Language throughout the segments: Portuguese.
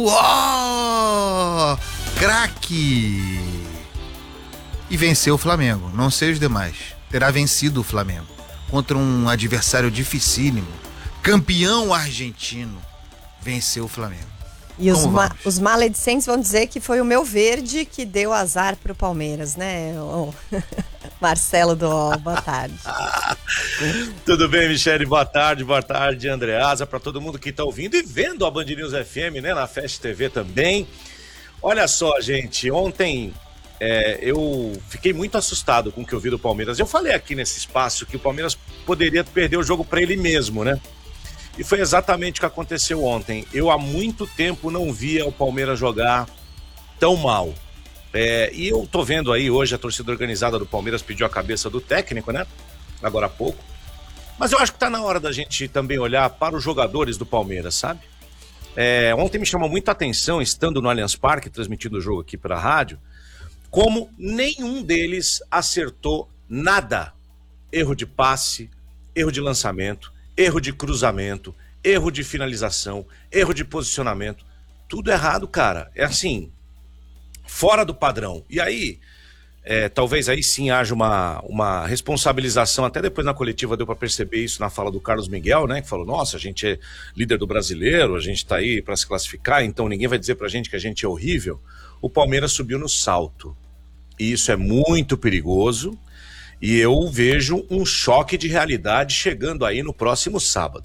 Uau! Craque! E venceu o Flamengo, não sei os demais. Terá vencido o Flamengo contra um adversário dificílimo, campeão argentino. Venceu o Flamengo. E os maledicentes vão dizer que foi o meu verde que deu azar pro Palmeiras, né? Marcelo do UOL, boa tarde. Tudo bem, Michele? Boa tarde, Andreasa, para todo mundo que está ouvindo e vendo a Band News FM, né? Na Fast TV também. Olha só, gente, ontem eu fiquei muito assustado com o que eu vi do Palmeiras. Eu falei aqui nesse espaço que o Palmeiras poderia perder o jogo para ele mesmo, né? E foi exatamente o que aconteceu ontem. Eu há muito tempo não via o Palmeiras jogar tão mal. E eu tô vendo aí hoje a torcida organizada do Palmeiras pediu a cabeça do técnico, né? Agora há pouco. Mas eu acho que tá na hora da gente também olhar para os jogadores do Palmeiras, sabe? Ontem me chamou muita atenção, estando no Allianz Parque, transmitindo o jogo aqui pela rádio, como nenhum deles acertou nada. Erro de passe, erro de lançamento, erro de cruzamento, erro de finalização, erro de posicionamento. Tudo errado, cara. É assim, fora do padrão. E aí, talvez aí sim haja uma responsabilização. Até depois na coletiva deu para perceber isso na fala do Carlos Miguel, né? Que falou, nossa, a gente é líder do brasileiro, a gente tá aí para se classificar, então ninguém vai dizer pra gente que a gente é horrível. O Palmeiras subiu no salto. E isso é muito perigoso. E eu vejo um choque de realidade chegando aí no próximo sábado.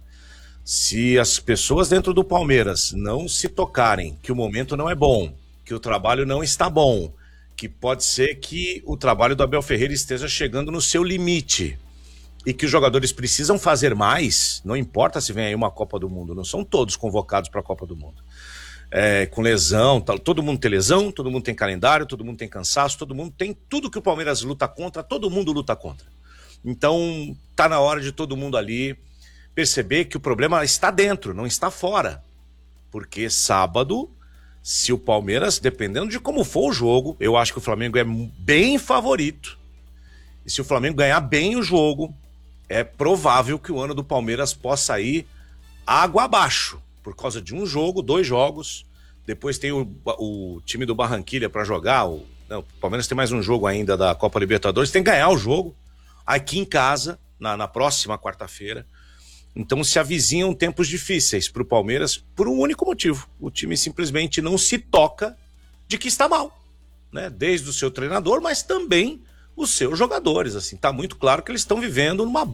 Se as pessoas dentro do Palmeiras não se tocarem que o momento não é bom, que o trabalho não está bom, que pode ser que o trabalho do Abel Ferreira esteja chegando no seu limite e que os jogadores precisam fazer mais, não importa se vem aí uma Copa do Mundo, não são todos convocados para a Copa do Mundo. Com lesão, todo mundo tem lesão, todo mundo tem calendário, todo mundo tem cansaço, todo mundo tem tudo que o Palmeiras luta contra, todo mundo luta contra. Então tá na hora de todo mundo ali perceber que o problema está dentro, não está fora. Porque sábado, se o Palmeiras, dependendo de como for o jogo, eu acho que o Flamengo é bem favorito. E se o Flamengo ganhar bem o jogo, é provável que o ano do Palmeiras possa ir água abaixo. Por causa de um jogo, 2 jogos, depois tem o time do Barranquilla para jogar, o Palmeiras tem mais um jogo ainda da Copa Libertadores, tem que ganhar o jogo aqui em casa, na próxima quarta-feira. Então se avizinham tempos difíceis para o Palmeiras por um único motivo, o time simplesmente não se toca de que está mal, né? Desde o seu treinador, mas também os seus jogadores, assim, tá muito claro que eles estão vivendo numa